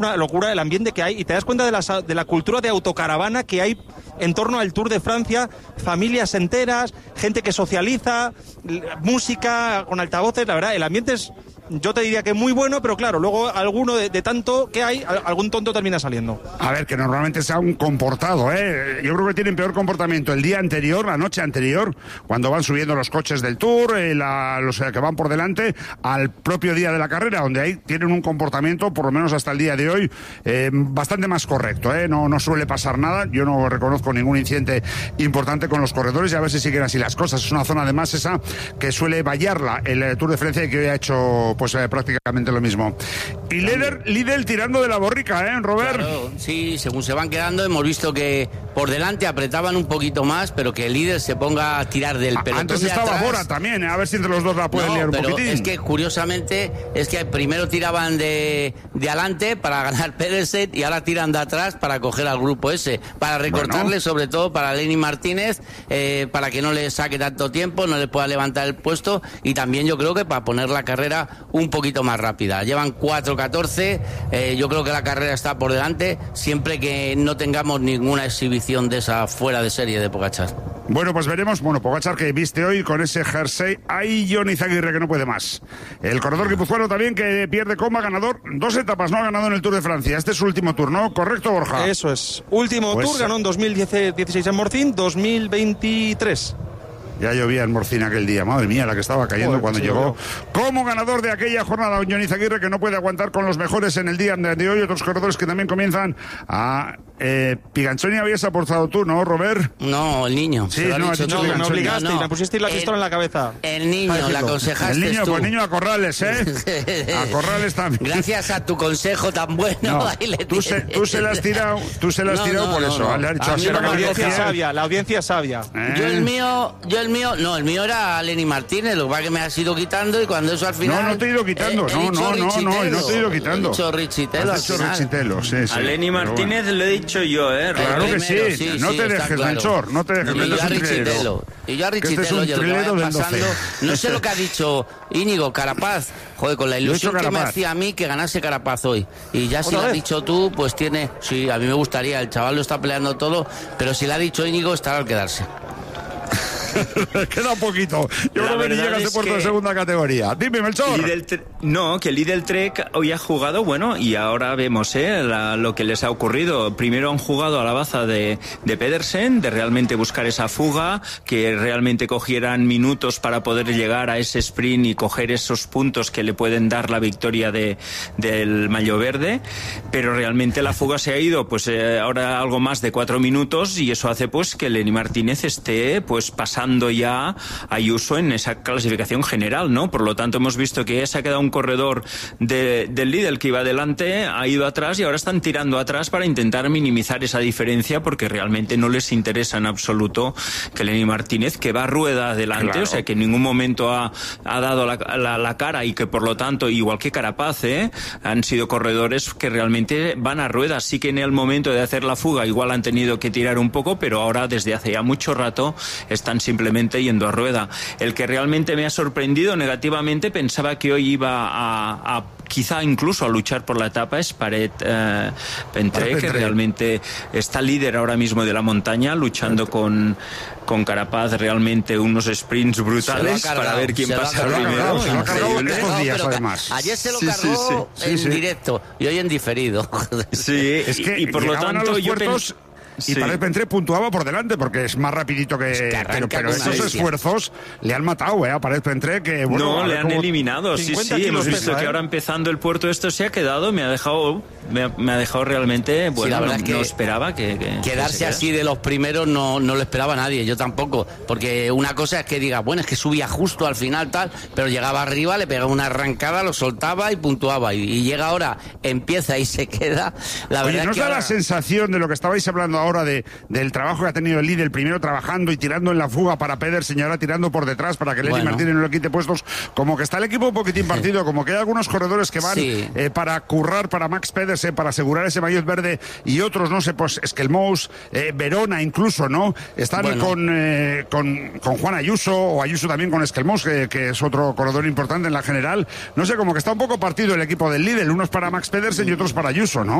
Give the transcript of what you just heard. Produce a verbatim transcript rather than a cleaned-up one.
una locura el ambiente que hay y te das cuenta de la, de la cultura de autocaravana que hay en torno al Tour de Francia, familias enteras, gente que socializa, música con altavoces, la verdad, el ambiente es... Yo te diría que muy bueno, pero claro, luego alguno de, de tanto que hay, algún tonto termina saliendo. A ver, que normalmente sea un comportado, ¿eh? Yo creo que tienen peor comportamiento el día anterior, la noche anterior, cuando van subiendo los coches del Tour, eh, la, los que van por delante, al propio día de la carrera, donde ahí tienen un comportamiento, por lo menos hasta el día de hoy, eh, bastante más correcto, ¿eh? No, no suele pasar nada, yo no reconozco ningún incidente importante con los corredores y a ver si siguen así las cosas. Es una zona además esa que suele vallarla el Tour de Francia y que hoy ha hecho... pues eh, prácticamente lo mismo. Y líder, líder tirando de la borrica, ¿eh, Robert? Claro, sí, según se van quedando hemos visto que por delante apretaban un poquito más, pero que el líder se ponga a tirar del pelotón. Antes de estaba atrás. Bora también, ¿eh? A ver si entre los dos la pueden No, liar un pero poquitín. es que curiosamente es que primero tiraban de, de adelante para ganar Pedersen y ahora tiran de atrás para coger al grupo ese, para recortarle, bueno, sobre todo para Lenny Martínez, eh, para que no le saque tanto tiempo, no le pueda levantar el puesto y también yo creo que para poner la carrera un poquito más rápida. Llevan cuatro catorce, eh, yo creo que la carrera está por delante, siempre que no tengamos ninguna exhibición de esa fuera de serie de Pogačar. Bueno, pues veremos. Bueno, Pogačar que viste hoy con ese jersey. Hay Johnny Izaguirre que no puede más. El corredor guipuzcoano también que pierde coma, ganador. Dos etapas no ha ganado en el Tour de Francia. Este es su último tour, ¿no? ¿Correcto, Borja? Eso es. Último pues, tour, ganó en dos mil dieciséis en Morcín, dos mil veintitrés. Ya llovía en Morcín aquel día, madre mía, la que estaba cayendo Joder, cuando llegó. Yo. Como ganador de aquella jornada, Johnny Izaguirre, que no puede aguantar con los mejores en el día de hoy. Otros corredores que también comienzan a... Eh, Piganchoni habías aportado tú, ¿no, Robert? No, el niño. Sí, no, has dicho no, me obligaste no, no. y me pusiste la pistola en la cabeza. El niño, la aconsejaste El niño, tú. pues niño a Corrales, ¿eh? A Corrales también. Gracias a tu consejo tan bueno. No, ahí le tú, se, tú se la has tirado, tú se la has no, tirado no, por no, eso. no. Le has dicho A así mí la no, La me audiencia confías. sabia, la audiencia sabia. ¿Eh? Yo el mío, yo el mío, no, el mío era Lenny Martínez, lo que pasa es que me has ido quitando y cuando eso al final... No, no te he ido quitando, eh, no, he no, dicho no, no, no te he ido quitando. He dicho Richitelo Has dicho Richitelo, sí, sí. A Lenny Martínez bueno. le he dicho yo, ¿eh? Claro que sí, Primero, sí, no sí, te está dejes, claro. Melchor, no te dejes. Y yo a Richitelo. Richitelo, y yo a Que este es Richitelo, un y lo que trilero vaya del doce. pasando, no sé lo que ha dicho Íñigo Carapaz, joder, con la Yo he ilusión dicho que me Carapaz. hacía a mí que ganase Carapaz hoy, y ya si ¿Otra lo has vez? dicho tú, pues tiene, sí, a mí me gustaría, el chaval lo está peleando todo, pero si lo ha dicho Íñigo, estará al quedarse. Queda un poquito. Yo La creo que ni verdad llega a ese es puerto que de segunda categoría. Dime, Melchor. Lidl Tre- no, que Lidl Trek hoy ha jugado, bueno, y ahora vemos eh, la, lo que les ha ocurrido. Primero han jugado a la baza de, de Pedersen, de realmente buscar esa fuga, que realmente cogieran minutos para poder llegar a ese sprint y coger esos puntos que le pueden dar la victoria de, del maillot verde, pero realmente la fuga se ha ido, pues eh, ahora algo más de cuatro minutos y eso hace pues que Lenny Martínez esté pues pasando ya a Ayuso en esa clasificación general, ¿no? Por lo tanto hemos visto que se ha quedado un corredor de, del líder que iba adelante, ha ido atrás y ahora están tirando atrás para intentar minimizar esa diferencia porque realmente no les interesa en absoluto que Lenny Martínez, que va a rueda adelante, Claro. o sea que en ningún momento ha, ha dado la, la, la cara y que por lo tanto, igual que Carapaz, ¿eh? Han sido corredores que realmente van a rueda. Sí que en el momento de hacer la fuga igual han tenido que tirar un poco, pero ahora desde hace ya mucho rato están simplemente yendo a rueda. El que realmente me ha sorprendido negativamente, pensaba que hoy iba a, a quizá incluso a luchar por la etapa, es Paret eh, Pentré, que realmente está líder ahora mismo de la montaña, luchando con, con Carapaz realmente unos sprints brutales cargado, para ver quién se lo ha pasa cargado, primero. se lo ha cargado Increíble. estos días, pero además. ayer se lo Sí, sí, cargó sí. en Sí, sí. directo y hoy en diferido. Sí, Es que y, y por lo llegaban tanto a los yo puertos pen- y Sí. Paret Pentré puntuaba por delante porque es más rapidito que... que arranca pero pero con esos una bestia. esfuerzos le han matado, ¿eh? A Paret Pentré que... Bueno, no, a le ver han cómo- eliminado, sí, cincuenta sí, hemos kilos visto pesa, que ¿eh? ahora empezando el puerto esto se ha quedado, me ha dejado, me ha, me ha dejado realmente, bueno, la verdad no, es que no esperaba que... que Quedarse que se así de los primeros no, no lo esperaba nadie, yo tampoco, porque una cosa es que diga, bueno, es que subía justo al final tal, pero llegaba arriba, le pegaba una arrancada, lo soltaba y puntuaba, y, y llega ahora, empieza y se queda, la Oye, verdad ¿nos es que da ahora... la sensación de lo que estabais hablando ahora de, del trabajo que ha tenido el líder, primero trabajando y tirando en la fuga para Pedersen y ahora tirando por detrás para que Lenny Bueno. Martínez no le quite puestos, como que está el equipo un poquitín partido, como que hay algunos corredores que van Sí. eh, para currar para Max Pedersen, para asegurar ese maillot verde, y otros, no sé, pues Esquelmous, eh, Verona incluso, ¿no? Están Bueno. con, eh, con, con Juan Ayuso, o Ayuso también con Esquelmous, que, que es otro corredor importante en la general. No sé, como que está un poco partido el equipo del líder, unos para Max Pedersen y otros para Ayuso, ¿no?